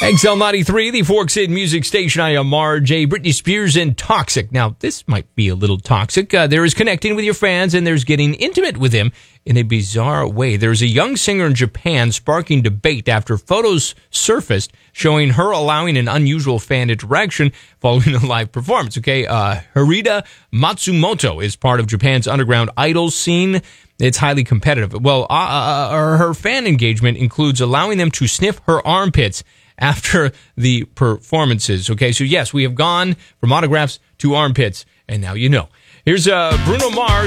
XL93, the Fork City Music Station. I am RJ. Britney Spears and Toxic. Now, this might be a little toxic. There is connecting with your fans, and there's getting intimate with them in a bizarre way. There's a young singer in Japan sparking debate after photos surfaced showing her allowing an unusual fan interaction following a live performance. Harida Matsumoto is part of Japan's underground idol scene. It's highly competitive. Well, her fan engagement includes allowing them to sniff her armpits after the performances. Okay, so yes, we have gone from autographs to armpits, and now you know. Here's Bruno Mars.